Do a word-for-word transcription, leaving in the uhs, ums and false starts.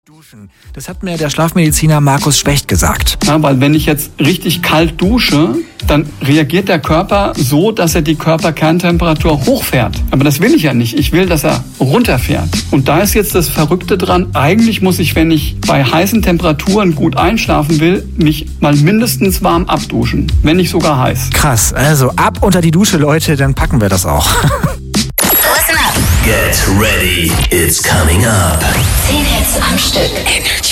Duschen. Das hat mir der Schlafmediziner Markus Specht gesagt. Ja, weil wenn ich jetzt richtig kalt dusche, dann reagiert der Körper so, dass er die Körperkerntemperatur hochfährt. Aber das will ich ja nicht. Ich will, dass er runterfährt. Und da ist jetzt das Verrückte dran. Eigentlich muss ich, wenn ich bei heißen Temperaturen gut einschlafen will, mich mal mindestens warm abduschen. Wenn nicht sogar heiß. Krass. Also ab unter die Dusche, Leute, dann packen wir das auch. Listen up. Get ready, it's coming up. Zehn Hits am Stück. Energy.